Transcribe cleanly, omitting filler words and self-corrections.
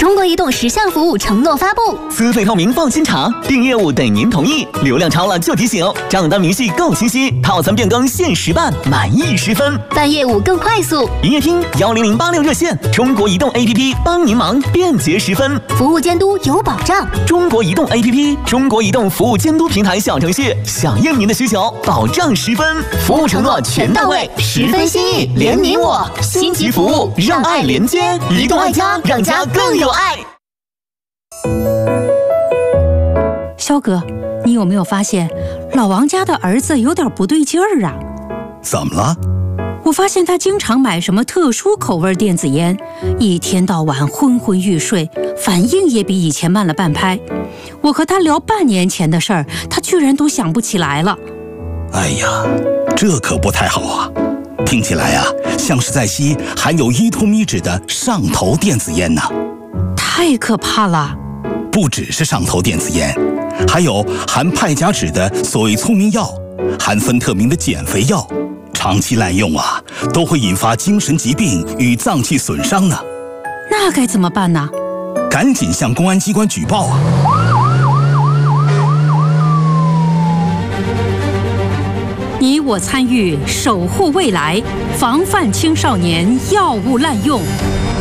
中国移动10项服务承诺发布： 资费透明放心查，订业务等您同意，流量超了就提醒，账单明细够清晰，套餐变更限时办，满意10分， 办业务更快速。 营业厅10086热线，中国移动 APP 帮您忙，便捷10分， 服务监督有保障。 中国移动 APP， 中国移动服务监督平台小程序，响应您的需求，保障10分，服务承诺全到位，10分心意，连你我，星级服务让爱连接，移动爱家，让家更有爱。 肖哥，你有没有发现老王家的儿子有点不对劲儿啊？ 怎么了？ 我发现他经常买什么特殊口味电子烟，一天到晚昏昏欲睡，反应也比以前慢了半拍。我和他聊半年前的事儿，他居然都想不起来了。 哎呀，这可不太好啊！听起来啊，像是在吸含有依托咪酯的上头电子烟呢。 太可怕了！ 不只是上头电子烟，还有含派甲酯的所谓聪明药，含芬特明的减肥药，长期滥用啊，都会引发精神疾病与脏器损伤呢。 那该怎么办呢？ 赶紧向公安机关举报啊！ 你我参与，守护未来，防范青少年药物滥用。